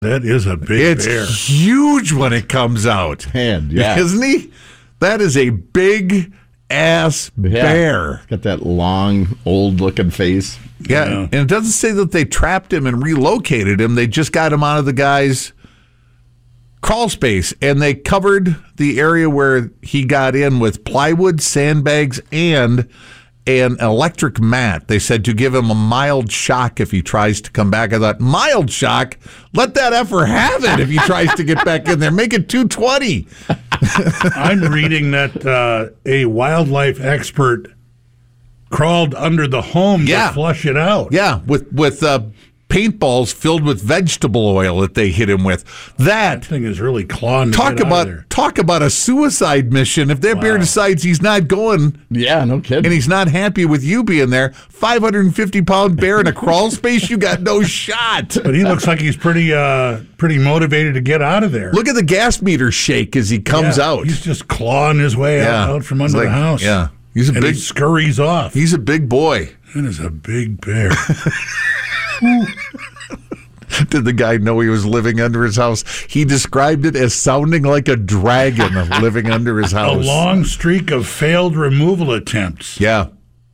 That is a big bear. It's huge when it comes out. And yeah. Isn't he? That is a big ass bear. Got that long, old-looking face. Yeah, and it doesn't say that they trapped him and relocated him. They just got him out of the guy's crawl space, and they covered the area where he got in with plywood, sandbags, and an electric mat. They said to give him a mild shock if he tries to come back. I thought, mild shock? Let that effer have it if he tries to get back in there. Make it 220. I'm reading that a wildlife expert crawled under the home to flush it out. Yeah, with paintballs filled with vegetable oil that they hit him with. That thing is really clawing. Talk about a suicide mission. If that bear decides he's not going, no kidding, and he's not happy with you being there, 550-pound bear in a crawl space, you got no shot. But he looks like he's pretty motivated to get out of there. Look at the gas meter shake as he comes out. He's just clawing his way out from under the house. Yeah, he scurries off. He's a big boy. That is a big bear. Did the guy know he was living under his house? He described it as sounding like a dragon living under his house. A long streak of failed removal attempts. Yeah.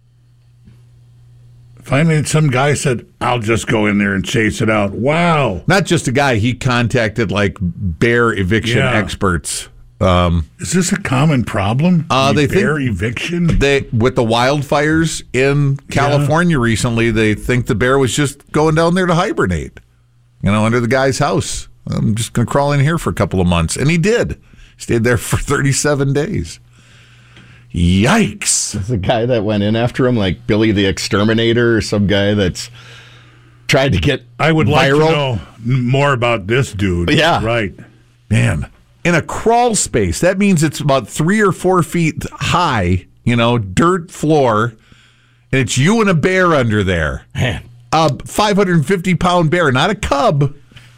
Finally, some guy said, I'll just go in there and chase it out. Wow. Not just a guy. He contacted, bear eviction experts. Is this a common problem? Bear eviction? With the wildfires in California recently, they think the bear was just going down there to hibernate, under the guy's house. I'm just going to crawl in here for a couple of months. And he did. Stayed there for 37 days. Yikes. There's a guy that went in after him, like Billy the Exterminator, or some guy that's tried to get I would viral. like to know more about this dude. Yeah. Right. Man. In a crawl space, that means it's about 3 or 4 feet high, dirt floor, and it's you and a bear under there. Man. A 550-pound bear, not a cub.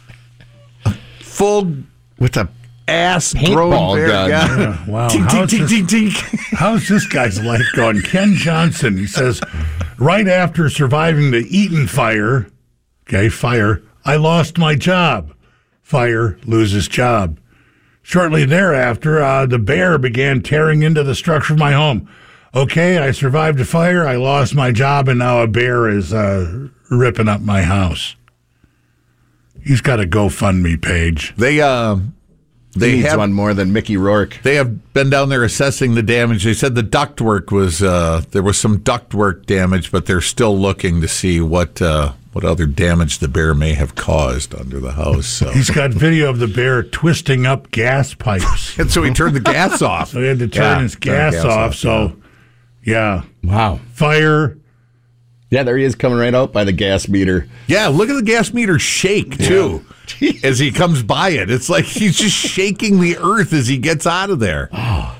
Full with a ass grown bear. Gun. Yeah. Wow. Tink. How's this guy's life going? Ken Johnson, he says, right after surviving the Eaton fire, I lost my job. Fire, loses job. Shortly thereafter, the bear began tearing into the structure of my home. Okay, I survived a fire, I lost my job, and now a bear is ripping up my house. He's got a GoFundMe page. They have one more than Mickey Rourke. They have been down there assessing the damage. They said the ductwork was there was some ductwork damage, but they're still looking to see what other damage the bear may have caused under the house. So. He's got video of the bear twisting up gas pipes. And so he turned the gas off. So he had to turn his gas off. So, Wow. Fire. Yeah, there he is coming right out by the gas meter. Yeah, look at the gas meter shake, too, as he comes by it. It's like he's just shaking the earth as he gets out of there. Oh.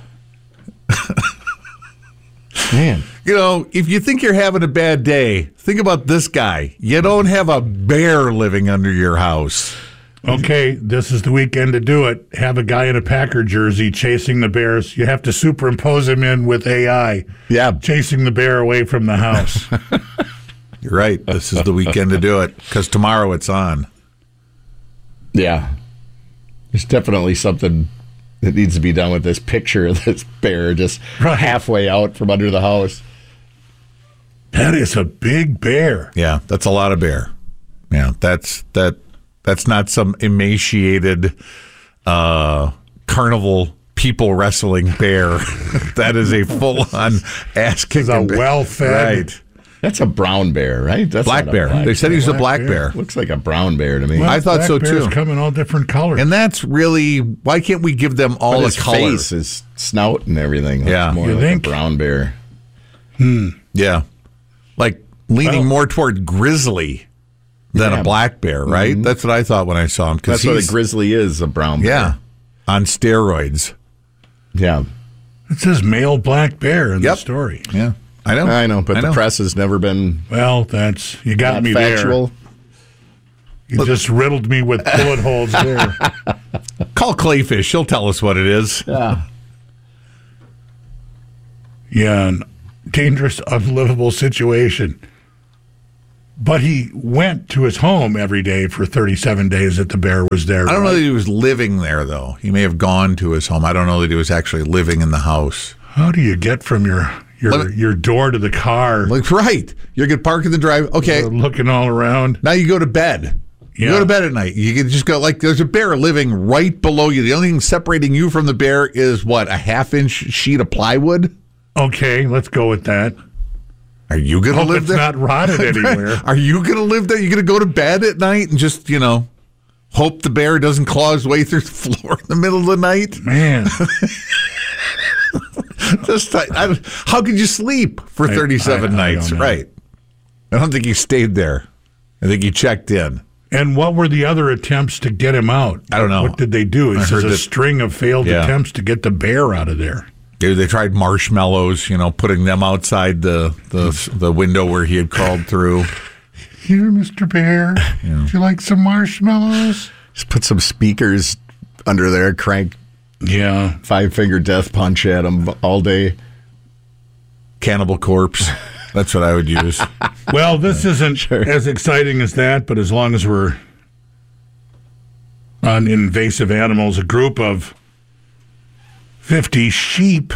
Man. If you think you're having a bad day, think about this guy. You don't have a bear living under your house. Okay, this is the weekend to do it. Have a guy in a Packer jersey chasing the bears. You have to superimpose him in with AI. Yeah. Chasing the bear away from the house. You're right. This is the weekend to do it because tomorrow it's on. Yeah. There's definitely something that needs to be done with this picture of this bear just halfway out from under the house. That is a big bear. Yeah, that's a lot of bear. Yeah, that's not some emaciated carnival people wrestling bear. That is a full-on ass-kicking bear. It's a well-fed. Right. That's a brown bear, right? That's black bear. They said he's a black bear. Looks like a brown bear to me. Well, I thought so, too. Bears come in all different colors. And that's really, why can't we give them all a color? His face, his snout and everything. Yeah. More like a brown bear. Yeah. Like leaning more toward grizzly than a black bear, right? Mm-hmm. That's what I thought when I saw him. That's what a grizzly is, a brown bear. Yeah. On steroids. Yeah. It says male black bear in the story. Yeah. I know, but the press has never been. Well, you got me factual. There. You just riddled me with bullet holes there. Call Clayfish. She'll tell us what it is. Yeah. Yeah, an dangerous, unlivable situation. But he went to his home every day for 37 days that the bear was there. I don't know that he was living there, though. He may have gone to his home. I don't know that he was actually living in the house. How do you get from your door to the car? Like, right. You get parked in the drive. Okay. Looking all around. Now you go to bed. You go to bed at night. You can just go, like, there's a bear living right below you. The only thing separating you from the bear is, what, a half-inch sheet of plywood? Okay, let's go with that. Are you going to live there? It's not rotted anywhere. Are you going to live there? You're going to go to bed at night and just, hope the bear doesn't claw his way through the floor in the middle of the night? Man. How could you sleep for 37 nights? Right. I don't think he stayed there. I think he checked in. And what were the other attempts to get him out? I don't know. What did they do? It's a string of failed attempts to get the bear out of there. They tried marshmallows, putting them outside the window where he had crawled through. Here, Mr. Bear, would you like some marshmallows? Just put some speakers under there, crank 5-finger death punch at him all day. Cannibal Corpse. That's what I would use. Well, this isn't as exciting as that, but as long as we're on invasive animals, a group of 50 sheep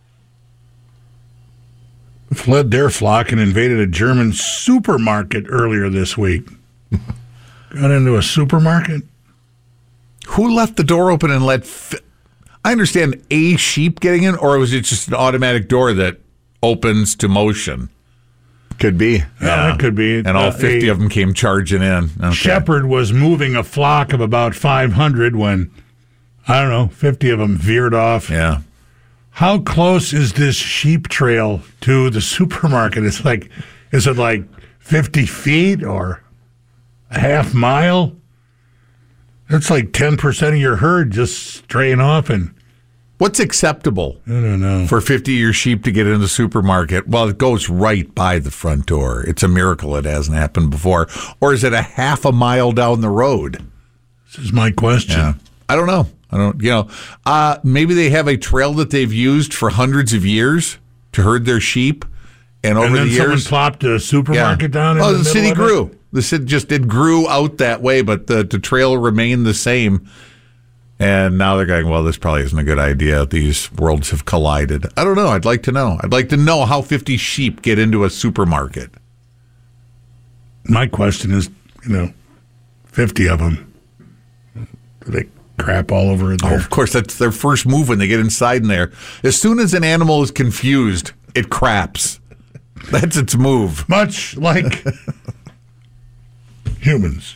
fled their flock and invaded a German supermarket earlier this week. Got into a supermarket? Who left the door open and I understand a sheep getting in, or was it just an automatic door that opens to motion? Could be. Yeah, it could be. And all 50 of them came charging in. Okay. Shepherd was moving a flock of about 500 when, 50 of them veered off. Yeah. How close is this sheep trail to the supermarket? Is it like 50 feet or a half mile? That's like 10% of your herd just straying off. And what's acceptable? I don't know. For 50 of your sheep to get in the supermarket? Well, it goes right by the front door. It's a miracle it hasn't happened before. Or is it a half a mile down the road? This is my question. Yeah. I don't know. Maybe they have a trail that they've used for hundreds of years to herd their sheep. And over the years, someone plopped a supermarket down in the middle city of grew. It? The city grew out that way, but the trail remained the same. And now they're going, well, this probably isn't a good idea. These worlds have collided. I don't know. I'd like to know. I'd like to know how 50 sheep get into a supermarket. My question is, 50 of them. Do they crap all over there? Oh, of course, that's their first move when they get inside in there. As soon as an animal is confused, it craps. That's its move. Much like humans.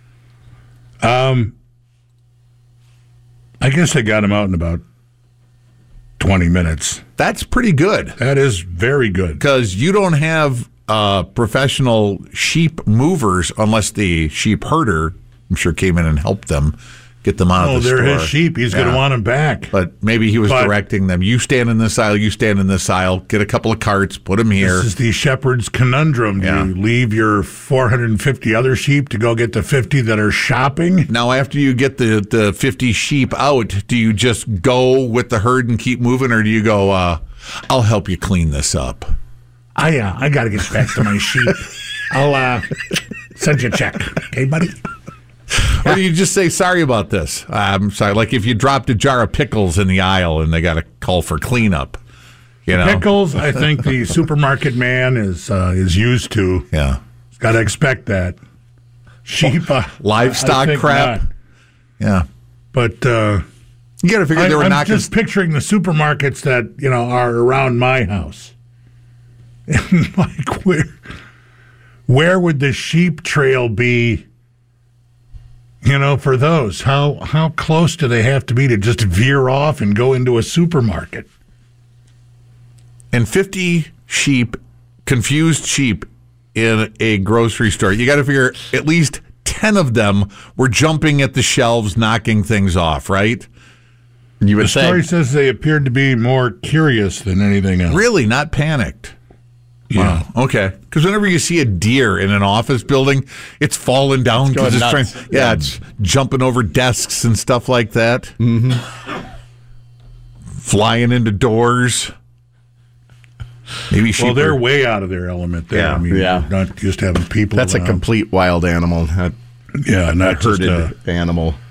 I guess I got him out in about 20 minutes. That's pretty good. That is very good. Because you don't have professional sheep movers unless the sheep herder, I'm sure, came in and helped them get them out of the store. Oh, they're his sheep. He's going to want them back. But maybe he was directing them. You stand in this aisle, you stand in this aisle, get a couple of carts, put them here. This is the shepherd's conundrum. Yeah. Do you leave your 450 other sheep to go get the 50 that are shopping? Now, after you get the 50 sheep out, do you just go with the herd and keep moving, or do you go, I'll help you clean this up? I got to get back to my sheep. I'll send you a check. Okay, buddy? Or do you just say, sorry about this? I'm sorry. Like if you dropped a jar of pickles in the aisle and they got a call for cleanup. Pickles, I think the supermarket man is used to. Yeah. He's got to expect that. Sheep. Livestock crap. Not. Yeah. But you got to figure they were I'm knocking. just picturing the supermarkets that, are around my house. And like where would the sheep trail be? For those, how close do they have to be to just veer off and go into a supermarket? And 50 sheep, confused sheep in a grocery store. You got to figure at least 10 of them were jumping at the shelves, knocking things off, right? You would the story says they appeared to be more curious than anything else. Really, not panicked. Yeah. Wow. Okay. Because whenever you see a deer in an office building, it's falling down because it's trying. Yeah, it's jumping over desks and stuff like that. Mm-hmm. Flying into doors. Maybe sheep Well, they're are- way out of their element there. Yeah. I mean, Yeah. not just having people That's a around. complete wild animal, not Yeah, a not just herded animal.